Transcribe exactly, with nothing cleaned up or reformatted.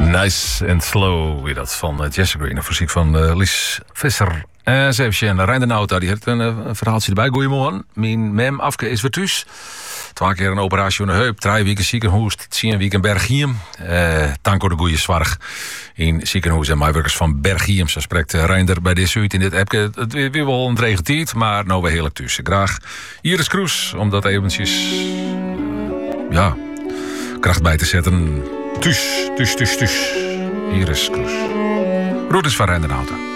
Nice and Slow, weer dat van uh, Jesse Green. Een muziek van uh, Lies Visser. En ze heeft en Rijn de Nauta, die heeft een, uh, een verhaaltje erbij. Goeiemorgen, mijn mem Afke is weer thuis. Twee keer een operatie aan de heup, drie weken ziekenhuis, tien weken Bergiem. Uh, Tanko de goeie zwarg in ziekenhuis en mijwerkers van Bergiem. Zo spreekt uh, Reinder bij deze uit in dit appje. Het weer, weer wel een regentijd, maar nou weer heerlijk tussen. Graag Iris Kroes, om dat eventjes ja, kracht bij te zetten. Thuis, thuis, thuis, thuis. Iris Kroes. Roet is van Rijn de Nauta.